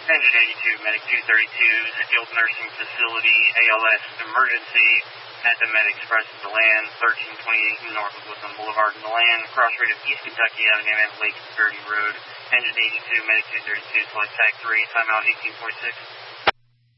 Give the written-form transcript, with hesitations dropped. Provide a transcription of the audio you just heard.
Engine 82, Medic 232, Skilled Nursing Facility, ALS Emergency, at the Med Express at DeLand, 1328 north of Woodland Boulevard in DeLand, cross rate of East Kentucky Avenue and Lake Security Road. Engine 82, Medic 232, select tag 3, timeout 18.6.